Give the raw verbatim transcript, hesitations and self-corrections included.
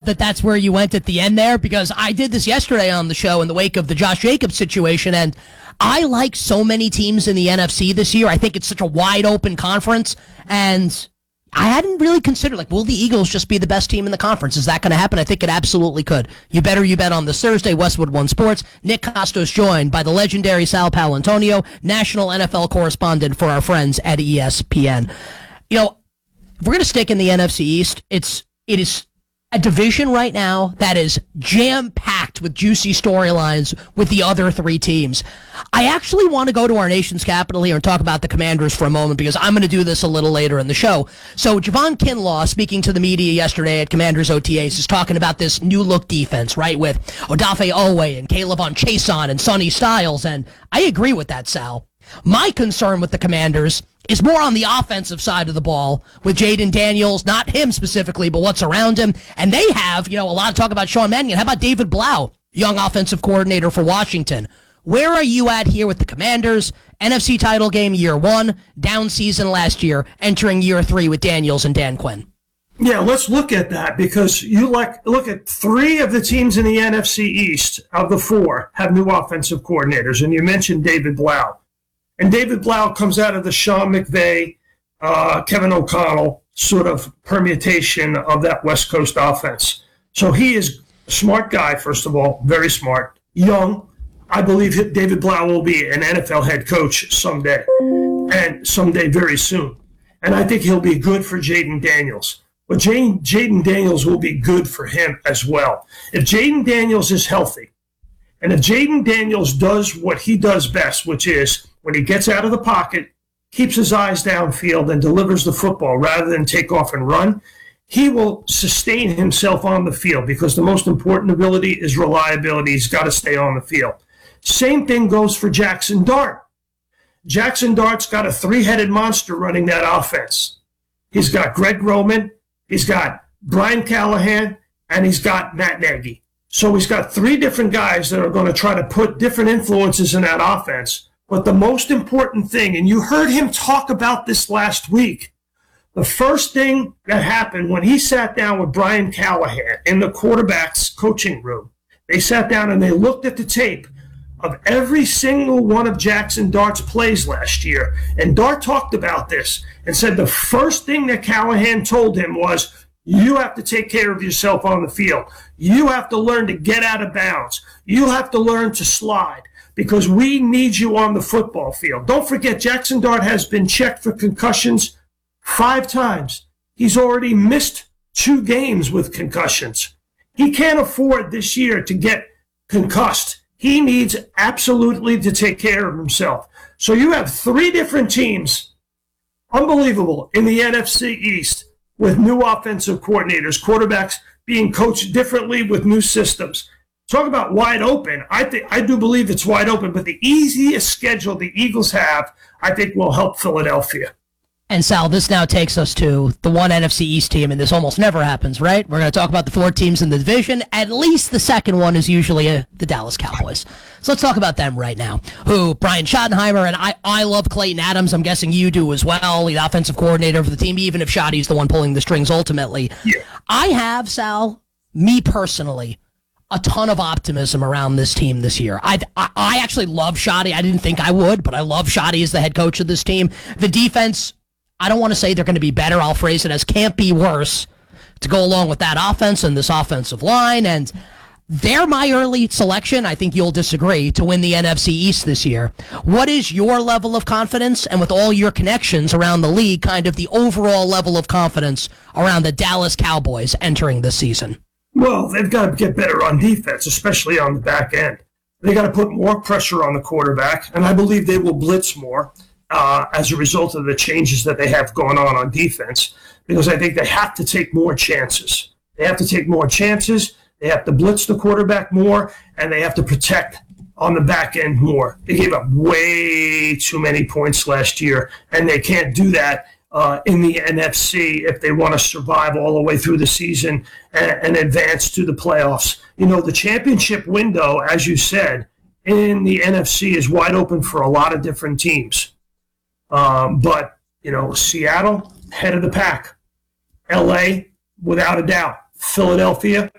that that's where you went at the end there, because I did this yesterday on the show in the wake of the Josh Jacobs situation, and I like so many teams in the N F C this year. I think it's such a wide open conference, and I hadn't really considered, like, will the Eagles just be the best team in the conference? Is that going to happen? I think it absolutely could. You better you bet on this Thursday, Westwood One Sports. Nick Costos joined by the legendary Sal Paolantonio, national N F L correspondent for our friends at E S P N. You know, if we're going to stick in the N F C East, it's it is a division right now that is jam-packed with juicy storylines with the other three teams. I actually want to go to our nation's capital here and talk about the Commanders for a moment, because I'm going to do this a little later in the show. So Javon Kinlaw, speaking to the media yesterday at Commanders O T As, is talking about this new-look defense, right, with Odafe Oweh and Caleb Chason and Sonny Styles, and I agree with that, Sal. My concern with the Commanders is more on the offensive side of the ball with Jaden Daniels, not him specifically, but what's around him. And they have, you know, a lot of talk about Sean Mannion. How about David Blau, young offensive coordinator for Washington? Where are you at here with the Commanders? N F C title game year one, down season last year, entering year three with Daniels and Dan Quinn. Yeah, let's look at that, because you like look at three of the teams in the N F C East of the four have new offensive coordinators, and you mentioned David Blau. And David Blau comes out of the Sean McVay, uh, Kevin O'Connell sort of permutation of that West Coast offense. So he is a smart guy, first of all, very smart, young. I believe David Blau will be an N F L head coach someday, and someday very soon. And I think he'll be good for Jaden Daniels. But Jaden Jaden Daniels will be good for him as well. If Jaden Daniels is healthy, and if Jaden Daniels does what he does best, which is when he gets out of the pocket, keeps his eyes downfield, and delivers the football rather than take off and run, he will sustain himself on the field, because the most important ability is reliability. He's got to stay on the field. Same thing goes for Jackson Dart. Jackson Dart's got a three-headed monster running that offense. He's got Greg Roman, he's got Brian Callahan, and he's got Matt Nagy. So he's got three different guys that are going to try to put different influences in that offense. But the most important thing, and you heard him talk about this last week, the first thing that happened when he sat down with Brian Callahan in the quarterback's coaching room, they sat down and they looked at the tape of every single one of Jackson Dart's plays last year. And Dart talked about this and said the first thing that Callahan told him was, you have to take care of yourself on the field. You have to learn to get out of bounds. You have to learn to slide, because we need you on the football field. Don't forget, Jackson Dart has been checked for concussions five times. He's already missed two games with concussions. He can't afford this year to get concussed. He needs absolutely to take care of himself. So you have three different teams, unbelievable, in the N F C East with new offensive coordinators, quarterbacks being coached differently with new systems. Talk about wide open. I think I do believe it's wide open, but the easiest schedule the Eagles have, I think, will help Philadelphia. And Sal, this now takes us to the one N F C East team, and this almost never happens, right? We're going to talk about the four teams in the division. At least the second one is usually uh, the Dallas Cowboys. So let's talk about them right now. Who, Brian Schottenheimer, and I, I love Clayton Adams. I'm guessing you do as well. He's the offensive coordinator for the team, even if Schotty's the one pulling the strings ultimately. Yeah. I have, Sal, me personally, a ton of optimism around this team this year. I, I I actually love Schotty. I didn't think I would, but I love Schotty as the head coach of this team. The defense, I don't want to say they're going to be better. I'll phrase it as can't be worse to go along with that offense and this offensive line. And they're my early selection. I think you'll disagree, to win the N F C East this year. What is your level of confidence, and with all your connections around the league, kind of the overall level of confidence around the Dallas Cowboys entering this season? Well, they've got to get better on defense, especially on the back end. They got to put more pressure on the quarterback, and I believe they will blitz more uh, as a result of the changes that they have going on on defense, because I think they have to take more chances. They have to take more chances. They have to blitz the quarterback more, and they have to protect on the back end more. They gave up way too many points last year, and they can't do that uh, in the N F C if they want to survive all the way through the season and, and advance to the playoffs. You know, the championship window, as you said, in the N F C is wide open for a lot of different teams. Um, but, you know, Seattle, head of the pack. L A, without a doubt. Philadelphia,